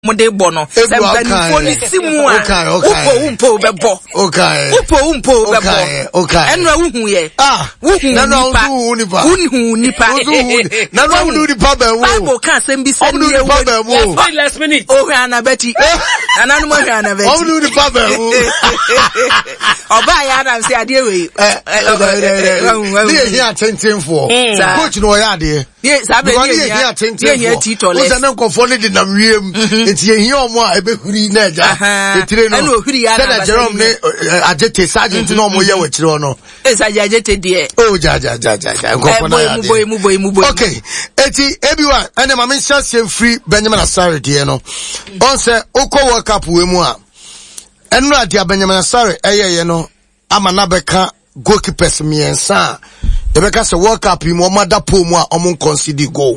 Mode bono. Sempani simu a. Umpo bebo. Umpo bebo. Enwa uhu ye. Uhu nipa. Na uhu nipa bebo. Bible can sembi send ye wo. Last minute. Hana beti. Ananu mo hana beti. Uhu nipa bebo. Oba ya na say ade we. Dey here attention for. Coach no ya ade. Ye sabe ye attention for. Oza na nkofo ne de na wiem. Enti ye here omo a ebe huri na ja. Etire no. Eno huri ya na Jerome ne Ajete sergeant no omo ye wachire no. Ajete de. Oh ja. Nkofo na ya. Mu boy. Okay. Eti everyone ene ma me share free Benjamin Asare de no. On say okọ World Cup we mu a. Enu ade Benjamin Asare eyeye no ama na beka goalkeepers miensa. Ebeka se World Cup mu omada po mu a omo concede goal.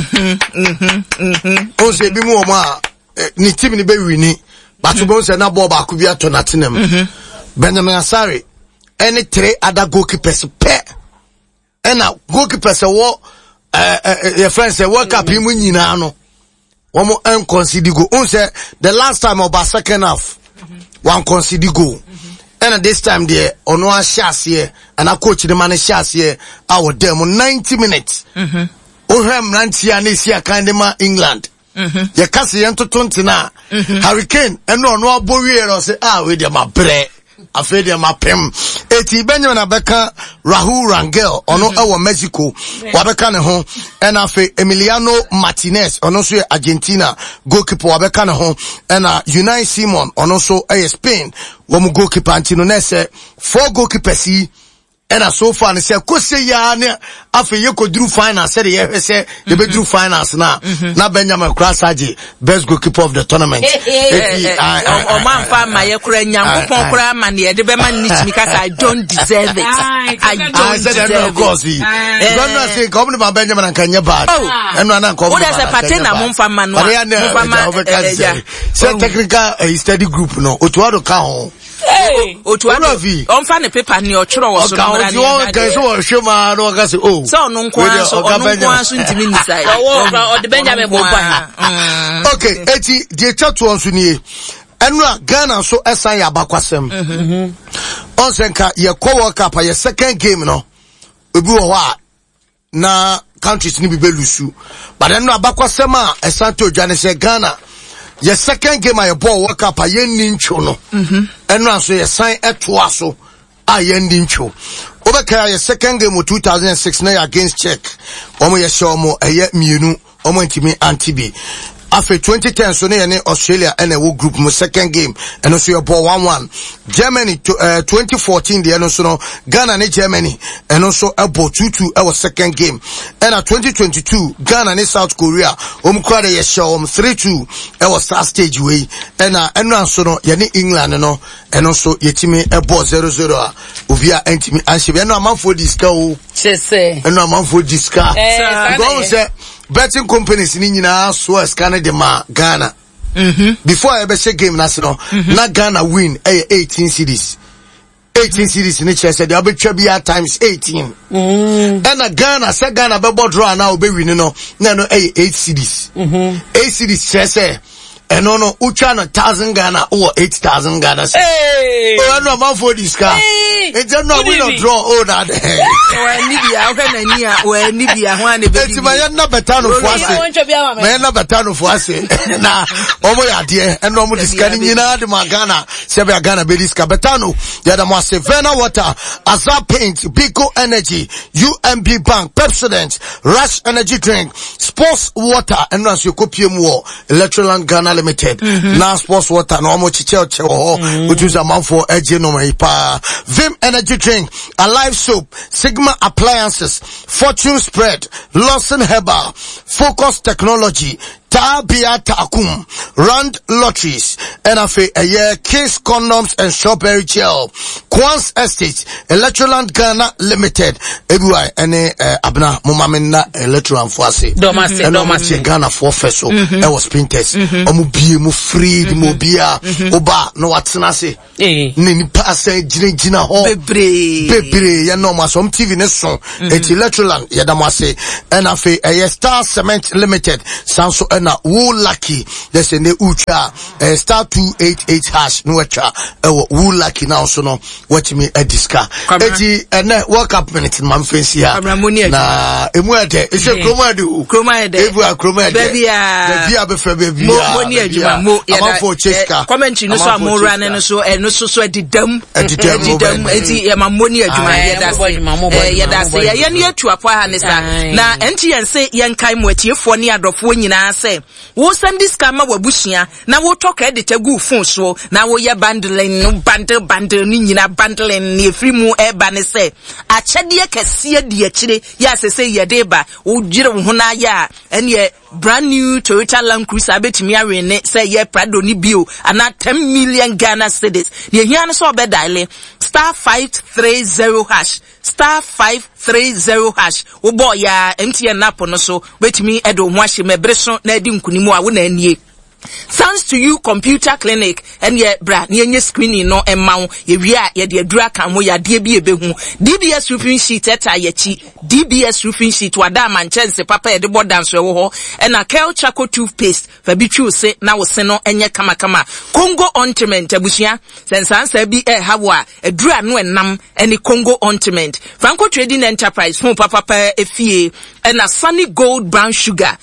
On say bi mu omo a ni team ni be wini. But you say na ball ba ku bi ato na tenem. Benjamin Asare any 3 other goalkeepers pair. Ena goalkeepers wo your friends say World Cup mu nyina no. Omo en concede goal. On say the last time about second half one concede goal. And this time there ono a shas here and a coach the man shas here our them 90 minutes. Ohem 90 anisia kindema England. Ye kasi yento 20 na Hurricane eno no abowie say we dey ma bre afedi ma pem eti Benjamin Abeka Rahul Rangel ono ewo Mexico wabeka ne ho ena afi Emiliano Martinez ono so Argentina goalkeeper wabeka ne ho ena Unai Simon ono so Spain wo mu goalkeeper antino na se 4 goalkeepers yi ena so far ne se kose ya ne afi ye kodru finals se ye hwese ye be dru finals na Benjamin Krasaje best goalkeeper of the tournament o man fa ma ye kura nyankopon kura ma ne ye de be man nitimi kasa I don't deserve it. I said that of course he don't know say come to Benjamin and kanya bad enu na come o da se pate na mo fa ma no say technical study group no otuado ka ho otuado on fa ne paper ni o tworo wo so na na o kan so wo hwema no ka say so no nko so ntimi ni sai o de Benjamin bo ba okay eti die chatu on so nie enu a Ghana so esan ya bakwasem on senka ye ko World Cup ye second game no obi wo ho na countries ni bi belusu but enu abakwasem a esan to dwane se Ghana ye second game a ye ball World Cup a ye ni ncho no enu aso ye san etoa so a ye ni ncho obeka ye second game of 2006 na against Czech omo ye show mo eye mienu omo ntimi antibi after 2010 so ne Australia and a group mo second game and also your ball 1-1 Germany 2014 the no so no Ghana and Germany and also a ball 2-2 our second game and 2022 Ghana and South Korea kwada ye show 3-2 our start stage way and so no ye England no and also yetimi a ball 0-0 ovia entimi anshebe and amanfo diska o say and amanfo diska go say betting companies ni nyina so scan de ma Ghana before I be say game na no na Ghana win 18 series ni chese de obetwa bia times 18 and Ghana say Ghana be draw na obe win no na no 8 series 8 series chese no ucha na 1000 Ghana or 8000 Ghana hey no man for this car it's no win or draw that we nibia ho ane be it's my na betano for us me na betano for us na omo ya de and no mo discard nyina de ma Ghana se be Ghana be discard betano ya da mo Savannah Water Azar Paint Biko Energy UMB Bank Pepsodent Rush Energy Drink Sports Water and no so kopie mu Electroland Ghana Limited now Sports Water no mo chiche which is a man for edge no mai pa Vim Energy Drink Alive Soap Sigma Appliances Fortune Spread Lawson Herbal Focus Technology Tabia Takum Rand Lotteries and a Kiss Condoms and Strawberry Gel. Quans Estate, Electroland Ghana Limited. Everywhere, any abna mumamina Electroland Fuasi. Domasi Ghana for Feso. I was printers. Omubi mu free mu bia. Oba no watnase. Nini pass jina ho. Bebre ya no masom TV ne son. Et Electroland yadamase. And a Star Cement Limited. Sanso ena wo lucky. There's a ne ucha. Star 288 hash no echa. Wo lucky now so no. Watch me a disca. Eti work up minute man fancy ya. Na emuade. Ese kromadu. Kromade. Ebu a kromade. Bebia be fe bebia. Moni adwuma mo ya da. Comment no so amora ne no so so edidam. Eti ya mamoni adwuma ya da se. Ya da se ya ne atuapo ha ne sa. Na enti yen se yen kai mo atiefo ne adofo nyina se. Wo send disca ma wabusua na wo talk edit agu phone so na wo ye bundling no bundle ni nyina bundling ni free mu eba ne se achede kese de akire ya sese ye de ba wo gire wo na ya ene brand new Toyota Land Cruiser abetimi awe ne se ye Prado ni bio ana 10 million Ghana cedis ye hia ne so be dial star 530 hash star 530 hash wo boy ya MTN app no so betimi edo ho ahye mebreso na edi nkunimu a wo na anie. Thanks to you computer clinic and ye bra nye screening no emma ye wia ye de adura kan mo ya de bi ebehu DBS roofing sheet eta ye chi DBS roofing sheet wada manchense papa ye de bodan so wo ho na Kel Chaco toothpaste fa bi twu se na wo se no enye kama Congo ointment abusia sensansa bi hawo a adura no enam ene Congo ointment Franco Trading Enterprise fun papa efie na Sunny Gold brown sugar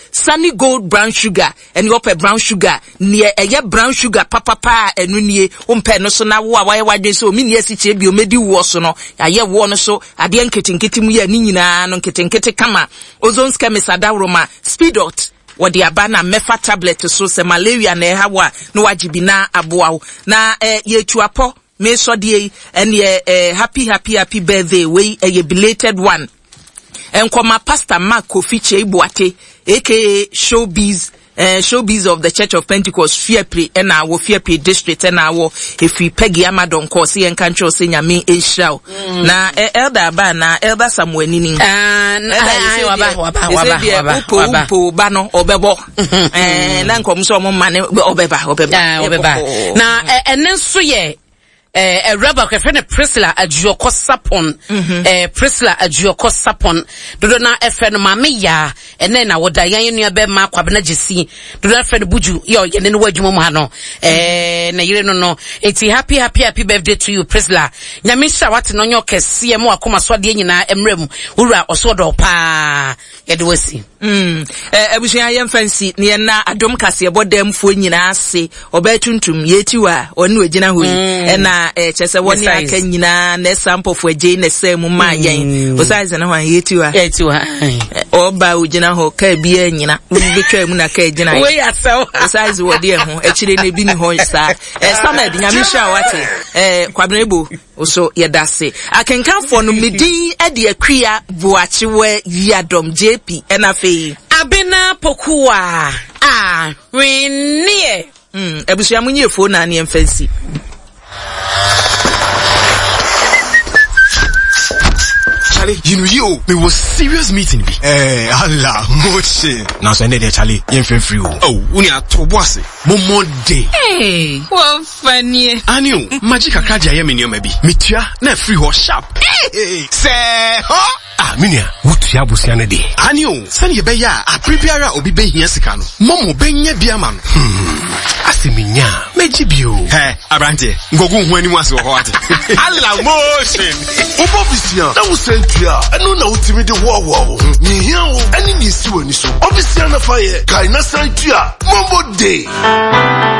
and you up brown sugar near a brown sugar papa and nie umpe no so na wo a waye so mi nie si che bi o medi wo so no aye wo no so ade nketenkete mu ya ni nyina no nketenkete kama ozone schemes adawroma speedot wodi abana mefa tablet so se malaria na hawa no wagibina aboa na ye tuapo me so de and ye happy birthday we a belated one. Enkoma Pastor Mark Kofi Cheibuate aka Showbiz of the Church of Pentecost Fiepre and our Fiepre district and our if we Peggy Amadon course and control senior me a show na elder bana elder Samuel Nini bano obebo nankom so mo mane obeba na enen so ye a rubber kefene Priscilla Ajuoko Sapon Priscilla Ajuoko Sapon dodo na efene mame ya ene na woda yan nua be ma kwabena gesi dodo efene buju yo ye ne no wadwuma mu ha no na yire no eti happy birthday to you Priscilla nyame sha wate no nyo kese mu akoma so de nyina emrem wura osodo pa ye de wasi abusia yem fancy ne na adom kase bodam fo nyina ase obatuntum yetiwa onu agina hoyi na chese woni aka nyina na sample fo age na sam ma yen o size na hwan yetiwa oba ugina ho ka bia nyina betwa mu na ka agina we asaw o size wodi e ho akire na bi ni ho sa samed nyame sha wate kwabenebo so yedase akenkan fo no medin e de akua buachiwe yadom JP enafe abena pokua renie ebusia munye fo na ne mfansi Charlie, you know you, we was serious meeting be. Allah, moche. Now so there Charlie, you free. Oh, uni a tobose. Momo day. Hey, what funny. Aniu, magic akaja ye minyo maybe. Mitua na free ho sharp. Hey, say, huh? Minia, what ya busiane de. Aniu, send ye be ya, a prepare obi be here sikano. Momo benye biaman. Asiminya, mejibio. Hey, Abrante, ngogu hweni mwasi wa hoate. Allah, motion. Obobisia, na usentia, enu na utimi de wow. Ni hiao, eni nisiwe niso. Obisia na faye, kaina santia, Mombo day.